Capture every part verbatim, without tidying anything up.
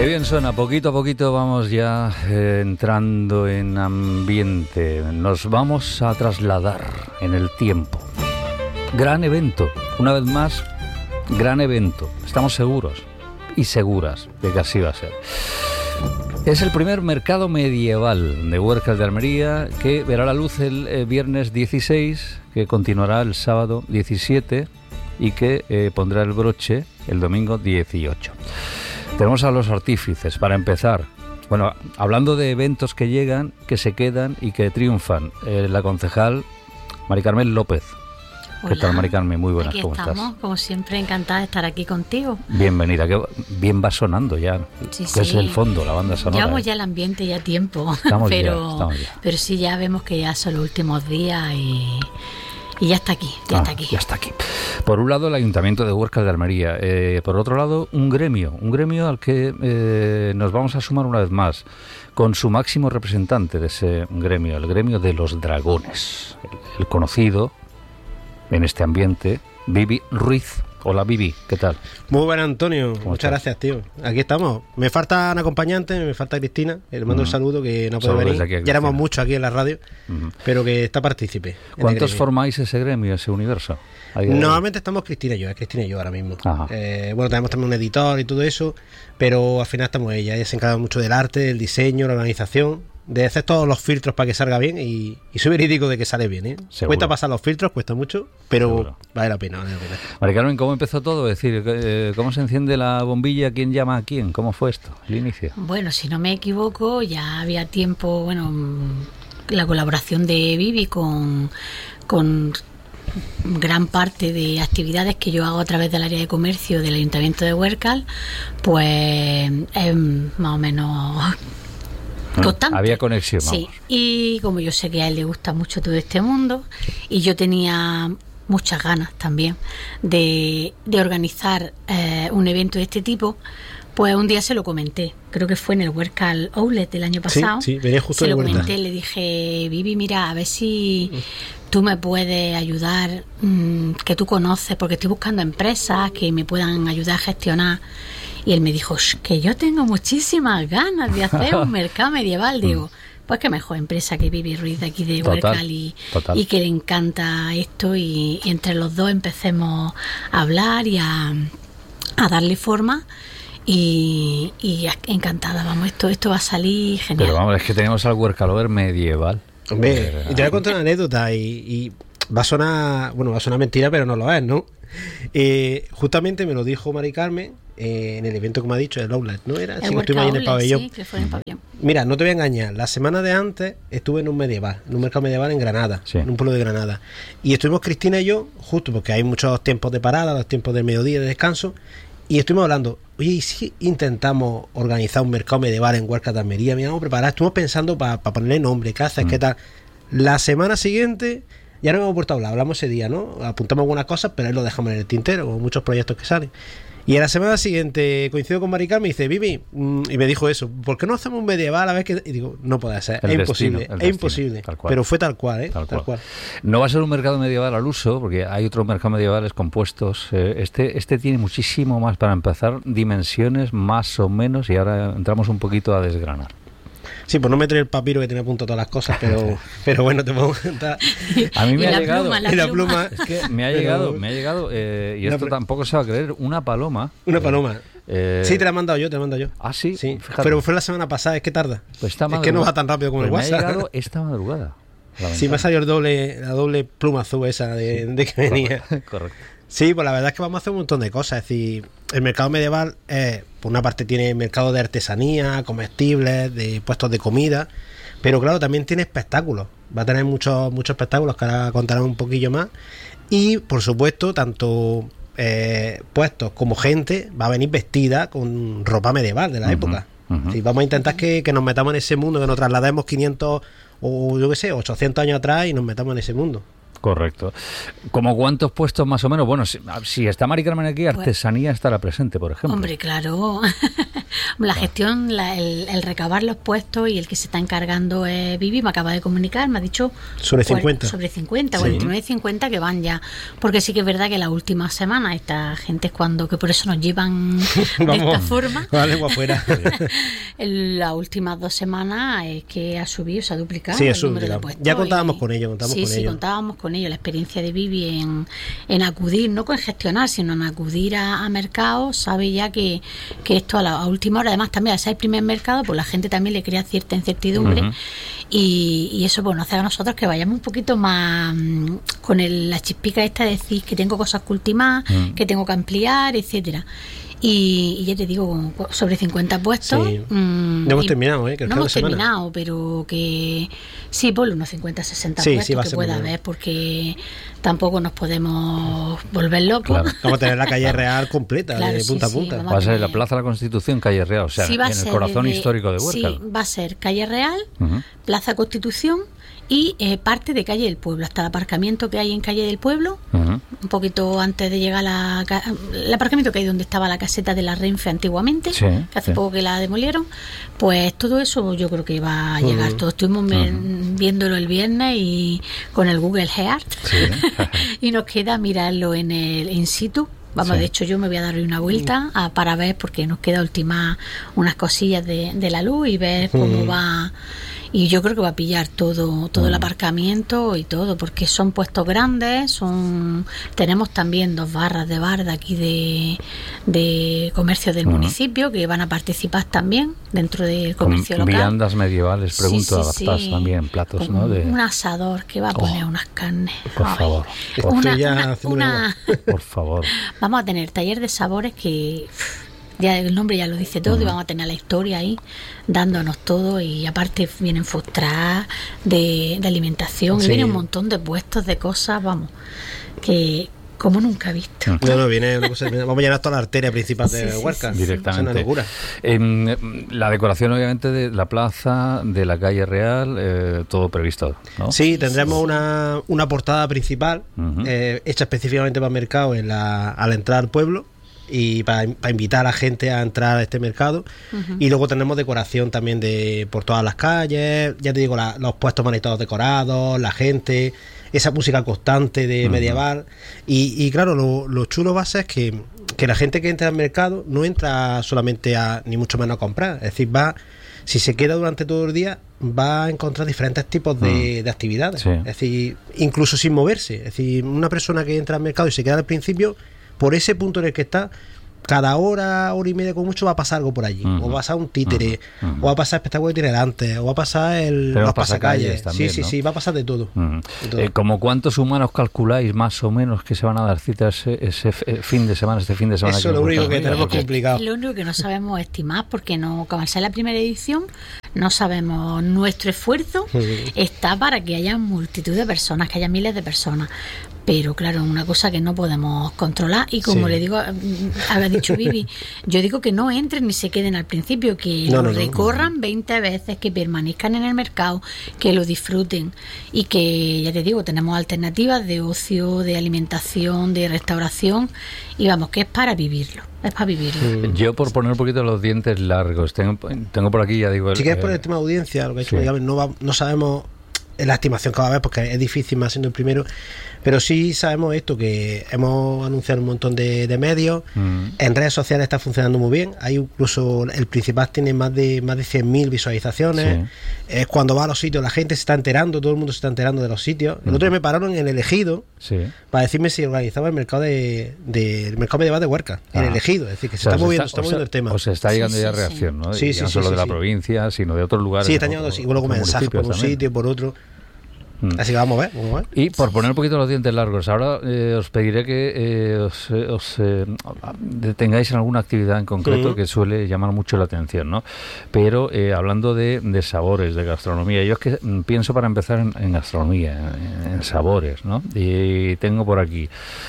Qué bien suena, poquito a poquito vamos ya eh, entrando en ambiente, nos vamos a trasladar en el tiempo. Gran evento, una vez más, gran evento, estamos seguros y seguras de que así va a ser. Es el primer mercado medieval de Huércal de Almería que verá la luz el eh, viernes dieciséis, que continuará el sábado diecisiete y que eh, pondrá el broche el domingo dieciocho. Tenemos a los artífices, para empezar. Bueno, hablando de eventos que llegan, que se quedan y que triunfan, eh, la concejal Mari Carmen López. Hola. ¿Qué tal, Mari Carmen? Muy buenas, aquí ¿cómo estamos, estás? Como siempre, encantada de estar aquí contigo. Bienvenida, que bien va sonando ya, Sí, que sí. es el fondo, la banda sonora. Llevamos ¿eh? ya el ambiente, ya tiempo, Estamos pero, ya, estamos ya. pero sí, ya vemos que ya son los últimos días y, y ya está aquí, ya Ah, está aquí. Ya está aquí. Por un lado, el Ayuntamiento de Huércal de Almería. Eh, por otro lado, un gremio. Un gremio al que eh, nos vamos a sumar una vez más, con su máximo representante de ese gremio, el gremio de los dragones. El, el conocido, en este ambiente, Vivi Ruiz. Hola, Vivi, ¿qué tal? Muy buen, Antonio. Muchas estás? gracias, tío. Aquí estamos. Me falta un acompañante, me falta Cristina. Le mando Mm. un saludo que no puede Saludos venir. desde aquí a Ya éramos Cristina. muchos aquí en la radio, Ujú. pero que está partícipe. en el ¿Cuántos gremio. formáis ese gremio, ese universo? Ahí de- Normalmente estamos Cristina y yo, es Cristina y yo ahora mismo. Ajá. Eh, bueno, tenemos también un editor y todo eso, pero al final estamos ella. Ella se encarga mucho del arte, del diseño, la organización, de hacer todos los filtros para que salga bien y, y soy verídico de que sale bien, ¿eh? Seguro. Cuesta pasar los filtros, cuesta mucho, pero Seguro. vale la pena, vale la pena. Mari Carmen, ¿cómo empezó todo? Es decir, eh, ¿cómo se enciende la bombilla? ¿Quién llama a quién? ¿Cómo fue esto, el inicio? Bueno, si no me equivoco, ya había tiempo, bueno, mm, la colaboración de Vivi con, con gran parte de actividades que yo hago a través del área de comercio del Ayuntamiento de Huércal, pues es más o menos constante. Había conexión, Sí, vamos. y como yo sé que a él le gusta mucho todo este mundo, y yo tenía muchas ganas también de, de organizar eh, un evento de este tipo, pues un día se lo comenté. Creo que fue en el Huércal Outlet del año Sí, pasado. sí, venía justo Se de lo vuelta. comenté, le dije, Vivi, mira, a ver si tú me puedes ayudar, mmm, que tú conoces, porque estoy buscando empresas que me puedan ayudar a gestionar. Y él me dijo, "Shh, que yo tengo muchísimas ganas de hacer un mercado medieval". Digo, pues qué mejor empresa que Vivi Ruiz de aquí de Total, Huércal y, total. y que le encanta esto y, y entre los dos empecemos a hablar y a, a darle forma. Y, y encantada, vamos, esto esto va a salir genial. Pero vamos, es que tenemos al Huércalover medieval. Hombre, y te voy a contar una anécdota y, y va a sonar, bueno, va a sonar mentira, pero no lo es, ¿no? Eh, justamente me lo dijo Mari Carmen eh, en el evento que me ha dicho, el Outlet, ¿no? Era, El si no estoy mal en el Huércal Outlet, pabellón. sí, que fue en el pabellón. Mira, no te voy a engañar, la semana de antes estuve en un medieval, en un mercado medieval en Granada, Sí. en un pueblo de Granada. Y estuvimos Cristina y yo, justo porque hay muchos tiempos de parada, los tiempos del mediodía de descanso, y estuvimos hablando, oye, ¿y si intentamos organizar un mercado medieval en Huércal de Almería? Mira, vamos a preparar, estuvimos pensando para pa ponerle nombre, qué haces, Mm. qué tal. La semana siguiente ya no hemos vuelto a hablar, hablamos ese día, ¿no? Apuntamos algunas cosas, pero ahí lo dejamos en el tintero, como muchos proyectos que salen. Y a la semana siguiente coincido con Mari Carmen y dice, Vivi, mm, y me dijo eso, ¿por qué no hacemos un medieval a ver qué? Y digo, no puede ser, El es destino, imposible, el es destino, imposible. tal cual. Pero fue tal cual, ¿eh? Tal Tal, cual. cual. No va a ser un mercado medieval al uso, porque hay otros mercados medievales compuestos. Eh, Este, este tiene muchísimo más, para empezar, dimensiones más o menos, y ahora entramos un poquito a desgranar. Sí, pues no meter el papiro que tiene a punto todas las cosas, pero, pero bueno, te puedo contar. A mí me Y ha la llegado... pluma, Y la pluma, Es que me ha Pero- llegado, me ha llegado, eh, y Una esto pre- tampoco se va a creer, una paloma. una eh, paloma. eh, Sí, te la he mandado yo, te la he mandado yo. Ah, sí, Sí, fíjate. pero fue la semana pasada, es que tarda. Pues esta es que no madrugada- va tan rápido como pues el me ha WhatsApp. llegado esta madrugada. la Sí, me ha ventana. salido el doble, la doble pluma azul esa de, de que venía. Correcto, correcto. Sí, pues la verdad es que vamos a hacer un montón de cosas. Es decir, el mercado medieval, eh, por una parte tiene mercado de artesanía, comestibles, de puestos de comida, pero claro, también tiene espectáculos. Va a tener muchos muchos espectáculos que ahora contarán un poquillo más. Y, por supuesto, tanto eh, puestos como gente va a venir vestida con ropa medieval de la Ujú, época. ujú. Sí, vamos a intentar que, que nos metamos en ese mundo, que nos traslademos quinientos o yo qué sé, ochocientos años atrás y nos metamos en ese mundo. Correcto. ¿Como cuántos puestos más o menos? Bueno, si, si está Mari Carmen aquí, artesanía estará presente, por ejemplo. Hombre, claro. La gestión, la, el, el recabar los puestos y el que se está encargando es Vivi, me acaba de comunicar, me ha dicho sobre cincuenta. Sobre cincuenta, sí. cuarenta y nueve, cincuenta que van ya. Porque sí que es verdad que la última semana esta gente es cuando, que por eso nos llevan de esta forma. Con la lengua afuera. Las últimas dos semanas es que ha subido, se ha duplicado sí, el eso, número de puestos. Ya contábamos y, con ello, contábamos sí, con sí, ello. contábamos con ello. La experiencia de Vivi en, en acudir, no con gestionar, sino en acudir a, a mercados, sabe ya que, que esto a la a última hora, además también al ser el primer mercado, pues la gente también le crea cierta incertidumbre. Uh-huh. y, y eso pues nos hace a nosotros que vayamos un poquito más mmm, con el, la chispica esta de decir que tengo cosas que ultimar, uh-huh. que tengo que ampliar, etcétera. Y, y ya te digo, sobre cincuenta puestos. Sí. Mmm, no hemos terminado, ¿eh? Que no hemos terminado, pero que sí, por unos cincuenta, sesenta sí, puestos sí, que pueda haber, porque tampoco nos podemos volver locos. Claro. Vamos a tener la calle Real completa, claro, de punta sí, a punta. Sí, va a ser la Plaza de la Constitución, calle Real, o sea, sí, en el corazón desde, histórico de Huércal. Sí, va a ser calle Real, uh-huh. Plaza Constitución y eh, parte de calle del Pueblo, hasta el aparcamiento que hay en calle del Pueblo, uh-huh. un poquito antes de llegar a la, el aparcamiento que hay donde estaba la caseta de la Renfe antiguamente, sí, que hace sí. poco que la demolieron, pues todo eso yo creo que va a llegar. Uh-huh. Todos estuvimos uh-huh. viéndolo el viernes y con el Google Earth sí. y nos queda mirarlo en el in situ. Vamos, sí. de hecho yo me voy a dar una vuelta a, para ver, porque nos queda ultimar unas cosillas de, de la luz y ver uh-huh. cómo va. Y yo creo que va a pillar todo todo uh-huh. el aparcamiento y todo, porque son puestos grandes, son tenemos también dos barras de bar de aquí de, de comercio del uh-huh. municipio que van a participar también dentro del comercio con local. Viandas medievales, pregunto, sí, sí, adaptadas sí. también, platos, con ¿no? De... Un asador que va a poner oh, unas carnes. Por Ay, favor. Por una, una, una... por favor. Vamos a tener taller de sabores que... Ya el nombre ya lo dice todo, uh-huh. y vamos a tener la historia ahí dándonos todo, y aparte vienen food trucks de, de alimentación sí. y viene un montón de puestos de cosas, vamos, que como nunca he visto. No, no, viene una cosa, vamos a llenar toda la arteria principal de sí, Huércal. Sí, sí, directamente. Es una locura. Eh, la decoración, obviamente, de la plaza, de la calle Real, eh, todo previsto, ¿no? Sí, tendremos sí. Una, una portada principal uh-huh. eh, hecha específicamente para el mercado en la, al entrar al pueblo, y para, para invitar a la gente a entrar a este mercado. Uh-huh. Y luego tenemos decoración también de por todas las calles, ya te digo, la, los puestos van a ir todos decorados, la gente, esa música constante de uh-huh. medieval. Y, y claro, lo, lo chulo va a ser que, que la gente que entra al mercado no entra solamente a, ni mucho menos a comprar, es decir, va, si se queda durante todo el día, va a encontrar diferentes tipos de, uh-huh. de actividades, sí. es decir, incluso sin moverse. Es decir, una persona que entra al mercado y se queda al principio, por ese punto en el que está, cada hora, hora y media con mucho va a pasar algo por allí, uh-huh. o va a pasar un títere, uh-huh. o va a pasar espectáculos itinerantes, o va a pasar el los pasacalles, también, sí, sí, ¿no? sí, va a pasar de todo. Uh-huh. de todo. Eh, ¿Como cuántos humanos calculáis más o menos que se van a dar cita ese, ese fin de semana, este fin de semana? Eso es lo único que tenemos complicado. Es lo único que no sabemos estimar, porque no, como al ser la primera edición, no sabemos. Nuestro esfuerzo uh-huh. está para que haya multitud de personas, que haya miles de personas. Pero claro, una cosa que no podemos controlar, y como sí. le digo, había dicho Vivi, yo digo que no entren ni se queden al principio, que no, lo no, recorran no. veinte veces, que permanezcan en el mercado, que lo disfruten, y que, ya te digo, tenemos alternativas de ocio, de alimentación, de restauración, y vamos, que es para vivirlo. Es para vivirlo. Yo, por poner un poquito los dientes largos, tengo, tengo por aquí, ya digo... El, si quieres poner el tema de audiencia, lo que ha dicho, sí. digamos, no, va, no sabemos la estimación que va a haber, porque es difícil más siendo el primero, pero sí sabemos esto, que hemos anunciado un montón de, de medios, mm. en redes sociales está funcionando muy bien, hay incluso el principal tiene más de más de cien mil visualizaciones, sí. es cuando va a los sitios, la gente se está enterando, todo el mundo se está enterando de los sitios. El mm. otro día me pararon en el Ejido sí. para decirme si organizaba el mercado de, de el mercado medieval de Huércal, ah. en el Ejido, es decir, que se o sea, está moviendo, está, está moviendo sea, el tema. O se está llegando sí, ya sí, reacción, ¿no? Sí, y sí, no sí, solo sí, de la sí. provincia, sino de otros lugares. Sí, está llegando así, luego mensajes por un también. sitio, por otro. Así que vamos a ver, vamos a ver. Y por poner un poquito los dientes largos, ahora eh, os pediré que eh, os, os eh, detengáis en alguna actividad en concreto uh-huh. que suele llamar mucho la atención, ¿no? Pero eh, hablando de, de sabores, de gastronomía, yo es que pienso para empezar en, en gastronomía, en, en sabores, ¿no? Y tengo por aquí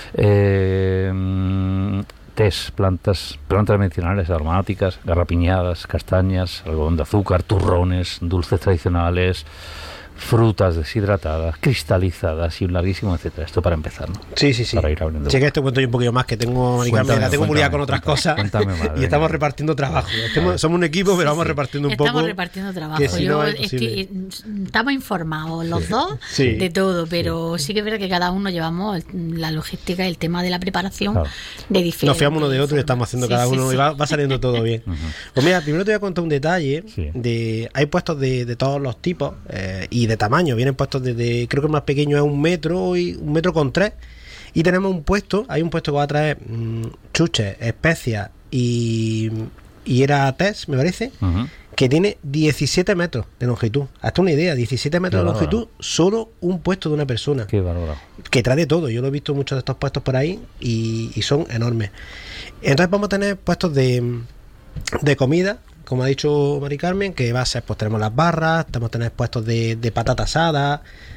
eh, tés, plantas, plantas medicinales, aromáticas, garrapiñadas, castañas, algodón de azúcar, turrones, dulces tradicionales, frutas deshidratadas, cristalizadas y un larguísimo etcétera. Esto para empezar, ¿no? Sí, sí, sí. Para ir abriendo. Sí, que esto cuento yo un poquillo más, que tengo, Cuéntame, la tengo muy liada cuéntame, con otras cosas. Cuéntame más, y venga. estamos repartiendo trabajo. Estamos- somos un equipo, pero Sí, vamos sí. repartiendo un Estamos poco. repartiendo trabajo. que si Yo no es estoy- imposible. estamos informados los dos Sí. de todo, pero sí. que es verdad que cada uno llevamos el- la logística y el tema de la preparación Claro. de diferentes. Nos fiamos uno de otro y estamos haciendo Sí, cada sí, uno sí. y va, va saliendo todo bien. Pues mira, primero te voy a contar un detalle. Sí. De hay puestos de, de todos los tipos eh, y de tamaño. Vienen puestos desde, creo que el más pequeño es un metro y un metro con tres. Y tenemos un puesto, hay un puesto que va a traer mmm, chuches, especias y, y era test, me parece, Ujú. que tiene diecisiete metros de longitud. Hasta una idea, diecisiete metros Qué de bárbaro. longitud, solo un puesto de una persona. Qué bárbaro. Que trae de todo. Yo lo he visto muchos de estos puestos por ahí y, y son enormes. Entonces vamos a tener puestos de, de comida, como ha dicho Mari Carmen, que va a ser, pues tenemos las barras, vamos a tener puestos de, de patata asada,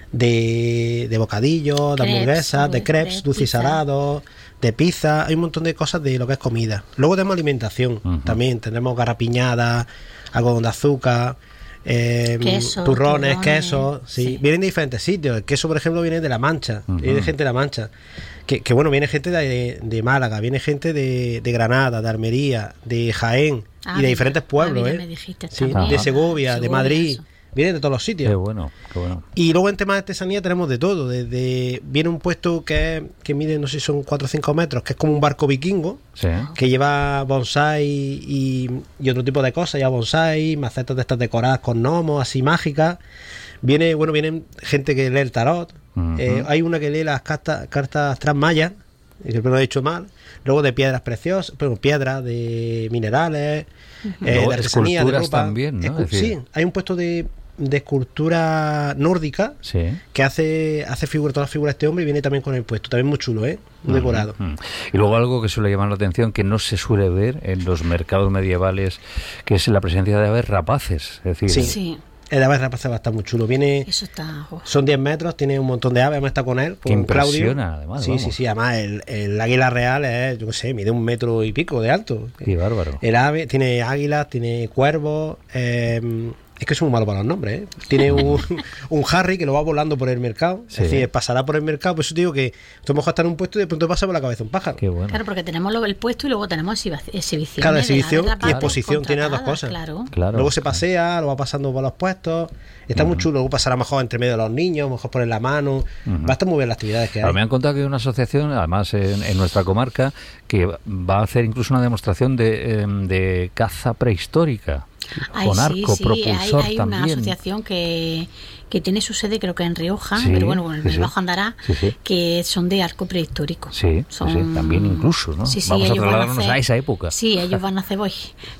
de, de bocadillos, de Crepes, hamburguesas, de de- crepes, de dulces y pizza. salados, de pizza. Hay un montón de cosas de lo que es comida. Luego tenemos alimentación. Ujú. También tendremos garrapiñadas, algodón de azúcar, eh, Queso, turrones, turrones, quesos. Sí. sí. Vienen de diferentes sitios. El queso, por ejemplo, viene de La Mancha. Ujú. Viene gente de La Mancha. Que, que bueno, viene gente de, de Málaga, viene gente de, de Granada, de Almería, de Jaén Ah, y de mira. diferentes pueblos, Ah, mira, ¿eh? me dijiste Sí, también. de Segovia, de Segovia, Madrid. eso. Vienen de todos los Qué sitios. bueno, qué bueno. Y luego en temas de artesanía tenemos de todo. Desde viene un puesto que, es- que mide, no sé si son cuatro o cinco metros, que es como un barco vikingo, Sí. que lleva bonsai y, y otro tipo de cosas, ya bonsai, macetas de estas decoradas con gnomos, así mágicas. Viene, bueno, vienen gente que lee el tarot. Ujú. Eh, hay una que lee las cartas, cartas astral mayas, y que lo he dicho mal. Luego de piedras preciosas, pero piedras de minerales, eh, Luego de artesanía, de esculturas ropa. también, ¿no? Escu- Es decir- sí, hay un puesto de, de escultura nórdica Sí. que hace hace figura, todas las figuras de este hombre y viene también con el puesto. También muy chulo, ¿eh? Muy decorado. Ujú. Y luego algo que suele llamar la atención, que no se suele ver en los mercados medievales, que es la presencia de aves rapaces. Es decir, Sí. Sí, El ave rapaz va a estar muy chulo. Viene, eso está. oh. son diez metros, tiene un montón de aves. Hemos estado con él, Que con impresiona, Claudio. además, Sí, vamos. sí, sí. Además, el, el águila real es, yo qué sé, mide un metro y pico de alto. qué bárbaro. El ave tiene águilas, tiene cuervos. eh, es que es muy malo para los nombres, ¿eh? Tiene un, un Harry que lo va volando por el mercado. Sí. Es decir, pasará por el mercado. Por eso te digo que tú mejor estar en un puesto y de pronto pasa por la cabeza un pájaro. Qué bueno. Claro, porque tenemos lo- el puesto y luego tenemos exhibi- exhibición. Claro, exhibición y exposición, tiene las dos cosas. Claro. Claro. Luego se pasea, lo va pasando por los puestos. Está muy chulo. Luego pasará mejor entre medio de los niños, mejor poner la mano. Va a estar muy bien las actividades que hay. Ahora me han contado que hay una asociación, además en, en nuestra comarca, que va a hacer incluso una demostración de, em, de caza prehistórica. Ay, con sí, arco sí, propulsor hay, hay también. una asociación que, que tiene su sede, creo que en Rioja, Sí, pero bueno, en sí, el sí. Bajo Andará, Sí, sí. que son de arco prehistórico. Sí, sí, Son- sí, también incluso, ¿no? Sí, sí, Vamos a ellos van trasladarnos hacer- a esa época. Sí, ellos van a hacer boy.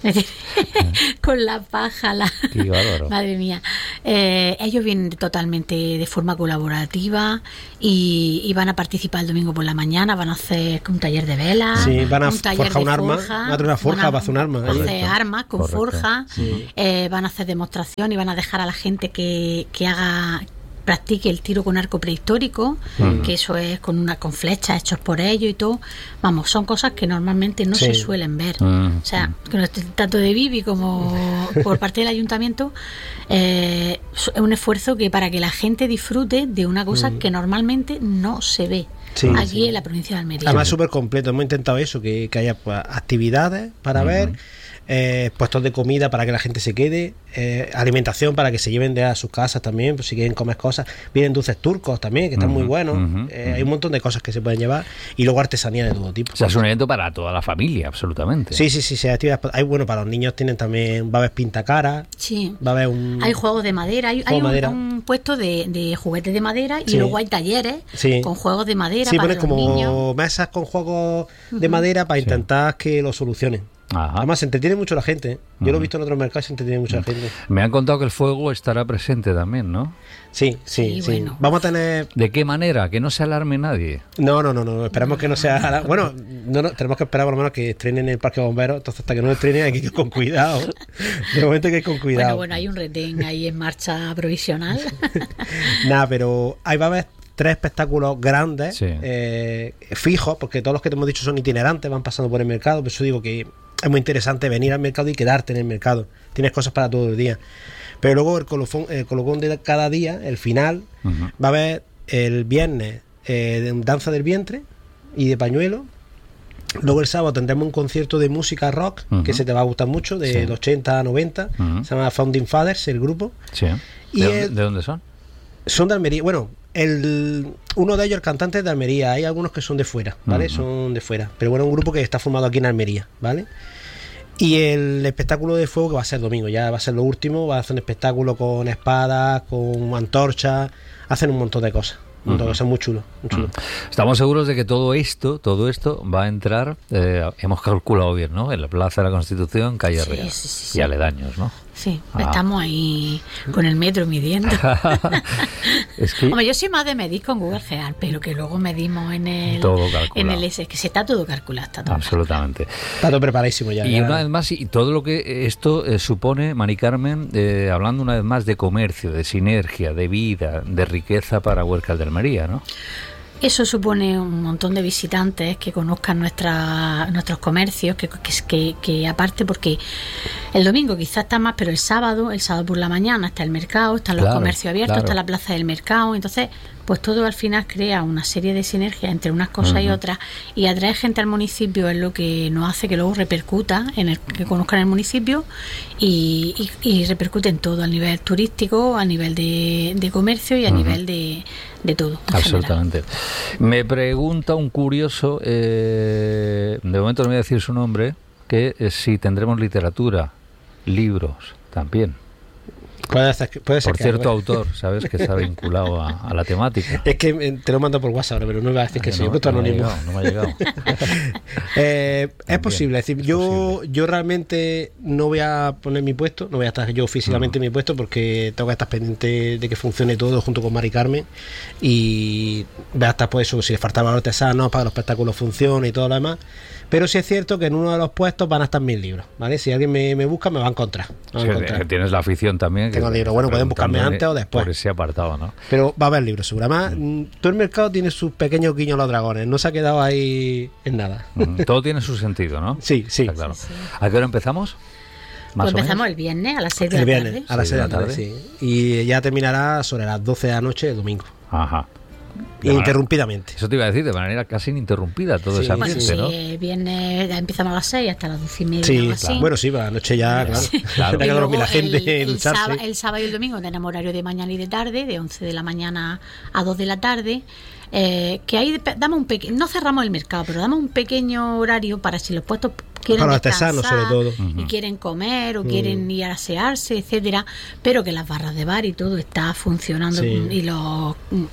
Con la paja, la... Qué bárbaro. Madre mía. Eh, ellos vienen totalmente de forma colaborativa y, y van a participar el domingo por la mañana, van a hacer un taller de vela, Sí, van a un taller forjar de un arma, forja, van a tener una forja van para hacer un arma, van a ahí. hacer Correcto, armas con correcto. forja, eh, van a hacer demostración y van a dejar a la gente que, que haga practique el tiro con arco prehistórico, que eso es con una con flechas hechos por ellos y todo. Vamos, son cosas que normalmente no Sí. se suelen ver. Mm, O sea, que no- tanto de Bibi como por parte del ayuntamiento, eh, es un esfuerzo que para que la gente disfrute de una cosa que normalmente no se ve Sí, aquí sí. en la provincia de Almería. Además, súper completo. Hemos intentado eso, que, que haya pues, actividades para ver, eh, puestos de comida para que la gente se quede, eh, alimentación para que se lleven de a sus casas también, pues si quieren comer cosas. Vienen dulces turcos también, que están Ujú, muy buenos. ujú, Eh, Hay un montón de cosas que se pueden llevar. Y luego artesanía de todo tipo. O sea, es un evento para toda la familia, absolutamente. Sí, sí, sí, sí, hay actividades. Hay, bueno, para los niños tienen también, va a haber pintacaras, Sí. va a haber un... Hay juegos de madera, hay, Juego hay de un, madera. un puesto de, de juguetes de madera y Sí. luego hay talleres Sí. con juegos de madera Sí, para pones los como niños. mesas con juegos de madera para Sí. intentar que lo solucionen. Ajá. Además, se entretiene mucho la gente. ¿eh? Yo lo Ujú. he visto en otros mercados y se entretiene mucho la gente. Me han contado que el fuego estará presente también, ¿no? Sí, sí, Sí, sí. bueno. Vamos a tener... ¿De qué manera? Que no se alarme nadie. No, no, no, no. Esperamos que no sea... la- Bueno, no, no, tenemos que esperar por lo menos que estrenen el Parque de Bomberos. Entonces, hasta que no lo estrenen hay que ir con cuidado. De momento hay que ir con cuidado. Bueno, bueno, hay un retén ahí en marcha provisional. Nada, pero ahí va a haber tres espectáculos grandes, Sí. eh, fijos, porque todos los que te hemos dicho son itinerantes, van pasando por el mercado. Por eso digo que es muy interesante venir al mercado y quedarte en el mercado. Tienes cosas para todo el día. Pero luego el colofón, el colofón de cada día, el final, uh-huh. va a haber el viernes eh, danza del vientre y de pañuelo. Luego el sábado tendremos un concierto de música rock, uh-huh. que se te va a gustar mucho, de sí. ochenta a noventa. Uh-huh. Se llama Founding Fathers, el grupo. Sí. Y ¿De, el, ¿De dónde son? Son de Almería. Bueno, el, uno de ellos, el cantante, es de Almería. Hay algunos que son de fuera, ¿vale? Uh-huh. Son de fuera. Pero bueno, un grupo que está formado aquí en Almería, ¿vale? Y el espectáculo de fuego que va a ser domingo, ya va a ser lo último. Va a hacer un espectáculo con espadas, con antorchas. Hacen un montón de cosas. Un montón de cosas muy chulo, muy chulo. Estamos seguros de que todo esto, todo esto va a entrar, eh, hemos calculado bien, ¿no? En la Plaza de la Constitución, calle sí, Real. Sí, sí, sí. Y aledaños, ¿no? Sí, ah. estamos ahí con el metro midiendo. Es que... Hombre, yo soy más de medir con Google Earth, pero que luego medimos en el todo calculado. En el S, que se está todo calculado, está todo absolutamente. Calculado. Está todo preparadísimo ya. Y ya. una vez más, y todo lo que esto eh, supone, Mari Carmen, eh, hablando una vez más de comercio, de sinergia, de vida, de riqueza para Huércal de Almería, ¿no? Eso supone un montón de visitantes que conozcan nuestra, nuestros comercios, que, que, que aparte, porque el domingo quizás está más, pero el sábado, el sábado por la mañana está el mercado, están los claro, comercios abiertos, claro. está la plaza del mercado, entonces pues todo al final crea una serie de sinergias entre unas cosas uh-huh. y otras, y atraer gente al municipio es lo que nos hace que luego repercuta en el que conozcan el municipio y, y, y repercute en todo, a nivel turístico, a nivel de, de comercio y a uh-huh. nivel de, de todo. Absolutamente. General. Me pregunta un curioso, eh, de momento no voy a decir su nombre, que eh, si tendremos literatura, libros también. Puede ser, puede ser por cierto autor, sabes que está vinculado a, a la temática. Es que te lo mando por WhatsApp ahora, pero no me va a decir que soy no, anónimo. No me ha llegado. eh, es posible, es decir, es yo posible. yo realmente no voy a poner mi puesto, no voy a estar yo físicamente uh-huh. en mi puesto porque tengo que estar pendiente de que funcione todo junto con Mari Carmen y voy a estar pues eso, si le faltaba los artesanos para que los espectáculos funcionen y todo lo demás. Pero sí es cierto que en uno de los puestos van a estar mis libros, ¿vale? Si alguien me, me busca, me va a encontrar. Va a sí, encontrar. Tienes la afición también. Tengo libros. Bueno, pueden buscarme antes o después. Por ese apartado, ¿no? Pero va a haber libros, seguro. Además, mm. todo el mercado tiene sus pequeños guiños a los dragones. No se ha quedado ahí en nada. Mm, todo tiene su sentido, ¿no? Sí, sí. Está claro. Sí, sí. ¿A qué hora empezamos? Pues empezamos el viernes a las seis de la el viernes, tarde. A las seis de la tarde, sí. Y ya terminará sobre las doce de la noche el domingo. Ajá. Ininterrumpidamente. Eso te iba a decir, de manera casi ininterrumpida todo sí, ese ambiente, bueno, sí, ¿no? el viernes empezamos a las seis hasta las doce y media. Sí, así. claro. Bueno, sí, para la noche ya, claro. Sí. claro. Y dormir la gente, el, el, ducharse. sábado, el sábado y el domingo tenemos horario de mañana y de tarde, de once de la mañana a dos de la tarde. Eh, que ahí damos un pequeño, no cerramos el mercado, pero damos un pequeño horario para si los puestos quieren para los artesanos sobre todo y uh-huh. quieren comer o uh-huh. quieren ir a asearse, etcétera, pero que las barras de bar y todo está funcionando sí. y los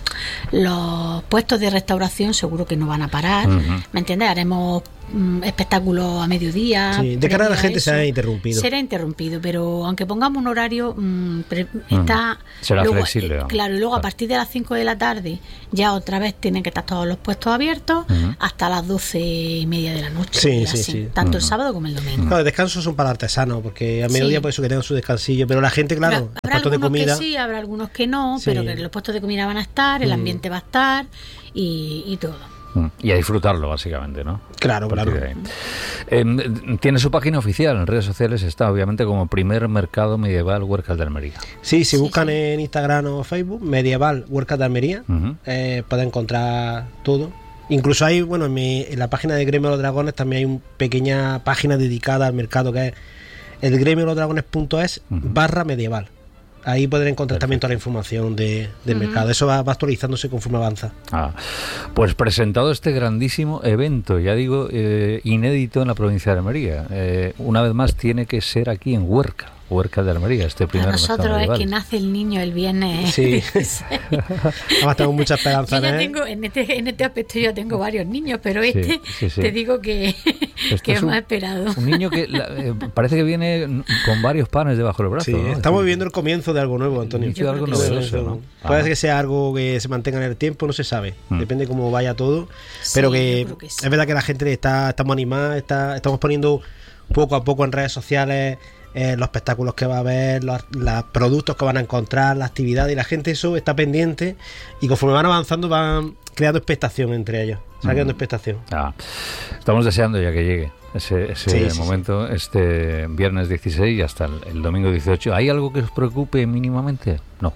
los puestos de restauración seguro que no van a parar, uh-huh. ¿me entiendes? Haremos um, espectáculos a mediodía. Sí, de cara a la gente eso, será interrumpido. Será interrumpido, pero aunque pongamos un horario um, pre, uh-huh. está será luego, flexible. Eh, claro, y luego claro. a partir de las cinco de la tarde ya otra vez tienen que estar todos los puestos abiertos uh-huh. hasta las doce y media de la noche. Sí, sí, sí, sí. Tanto uh-huh. el sábado como el domingo. Claro, descansos son para artesanos, porque a mediodía sí. por eso que tengan su descansillo, pero la gente, claro, habrá, los habrá puestos de comida. Que sí, habrá algunos que no, sí. pero que los puestos de comida van a estar, el ambiente mm. va a estar y, y todo. Y a disfrutarlo, básicamente, ¿no? Claro, claro. Eh, tiene su página oficial, en redes sociales está, obviamente, como Primer Mercado Medieval Huércal de Almería. Sí, si sí, buscan sí. en Instagram o Facebook, Medieval Huércal de Almería, uh-huh. eh, pueden encontrar todo. Incluso hay, bueno, en, mi, en la página de Gremio de los Dragones también hay una pequeña página dedicada al mercado que es el gremio de los dragones punto es uh-huh. barra medieval. Ahí pueden encontrar Perfecto. También toda la información de, del uh-huh. mercado. Eso va, va actualizándose conforme avanza. Ah, pues presentado este grandísimo evento, ya digo, eh, inédito en la provincia de Almería. Eh, una vez más tiene que ser aquí en Huércal. Huércal de Almería, este primer Para nosotros es que nace el niño el viernes. Sí. Además tengo mucha esperanza. Yo ya tengo, en, este, en este aspecto yo tengo varios niños, pero este sí, sí, sí. te digo que, que hemos esperado. Un niño que la, eh, parece que viene con varios panes debajo del brazo. Sí, ¿no? Estamos viviendo el comienzo de algo nuevo, Antonio. De algo novedoso, ¿no? Puede ah. que sea algo que se mantenga en el tiempo, no se sabe. Mm. Depende de cómo vaya todo. Sí, pero que, que sí. es verdad que la gente está, estamos animada, está, estamos poniendo poco a poco en redes sociales eh, los espectáculos que va a haber, los, los productos que van a encontrar, la actividad, y la gente eso está pendiente y conforme van avanzando van creando expectación entre ellos. Se ha quedado en expectación. Ah, estamos deseando ya que llegue ese, ese Sí, sí, momento, este viernes dieciséis y hasta el, el domingo dieciocho. ¿Hay algo que os preocupe mínimamente? No.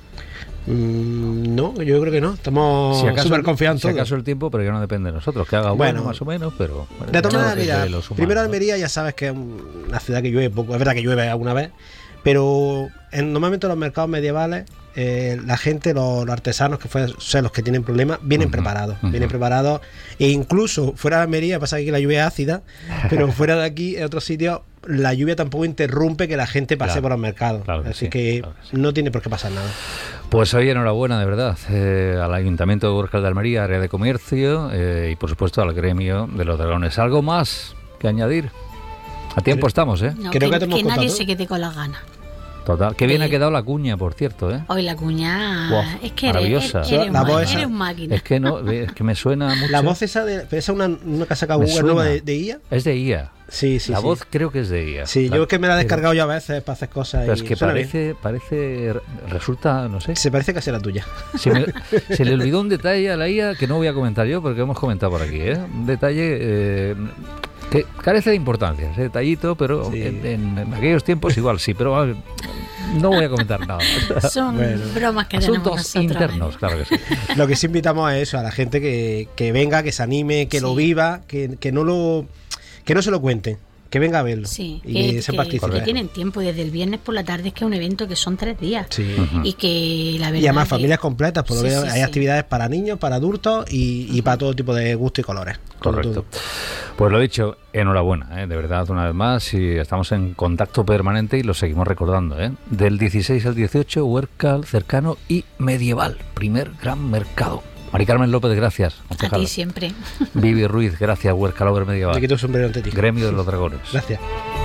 Mm, no, yo creo que no. Estamos Si acaso, súper confiados en si todo. acaso el tiempo, pero que no depende de nosotros. Que haga bueno, Bueno, más o menos, pero... bueno, De todas no maneras, depende mira, de los humanos, primero ¿no? Almería ya sabes que es una ciudad que llueve poco. Es verdad que llueve alguna vez, pero en, normalmente los mercados medievales, eh, la gente, los, los artesanos, que fueron ser los que tienen problemas, vienen Uh-huh, preparados. uh-huh. Vienen preparados. E incluso fuera de Almería, pasa que aquí la lluvia es ácida, pero fuera de aquí, en otros sitios, la lluvia tampoco interrumpe que la gente pase Claro, por los mercados. claro que Así sí, que, claro que sí. no tiene por qué pasar nada. Pues hoy enhorabuena, de verdad, eh, al Ayuntamiento de Gorkal de Almería, área de comercio, eh, y por supuesto al gremio de los dragones. ¿Algo más que añadir? A tiempo Creo- estamos, ¿eh? No, Creo que, que te hemos que contado nadie todo. se quede con las ganas. Total. Qué bien Eh, ha quedado la cuña, por cierto, ¿eh? Hoy la cuña Buah, es que eres, maravillosa. eres, un La voz ma- esa. eres un máquina. Es que no, es que me suena mucho. La voz esa de. Pero esa es una, una que ha sacado Me Google suena. nueva de, de I A. Es de I A. Sí, sí. la sí. voz creo que es de I A. Sí, La- yo es que me la he pero- descargado ya a veces para hacer cosas. Pero y es que suena bien. parece, parece, resulta, no sé. Se parece que será tuya. Se, me- se le olvidó un detalle a la I A que no voy a comentar yo, porque hemos comentado por aquí, ¿eh? Un detalle eh, que carece de importancia, ese detallito, pero Sí. en, en- en aquellos tiempos igual sí, pero ah, no voy a comentar nada. Son Bueno. bromas que tenemos Asuntos nosotros. internos, claro que sí. Lo que sí invitamos a eso, a la gente que, que venga, que se anime, que Sí. lo viva, que, que no lo que no se lo cuente, que venga a verlo. Sí, y que, que se que- participe. que tienen tiempo desde el viernes por la tarde, es que es un evento que son tres días. Sí. Ujú. Y que la verdad Y además que- familias completas, por lo Sí, que sí, hay sí. actividades para niños, para adultos y, y para todo tipo de gusto y colores. Todo, Correcto. todo. Pues lo dicho, enhorabuena, ¿eh? De verdad, una vez más, y estamos en contacto permanente y lo seguimos recordando. ¿eh? Del dieciséis al dieciocho, Huércal, cercano y medieval, primer gran mercado. Mari Carmen López, gracias. A concejala. ti siempre. Vivi Ruiz, gracias, Huércal Over Me Medieval. quito el sombrero ante ti. Gremio de los Dragones. Gracias.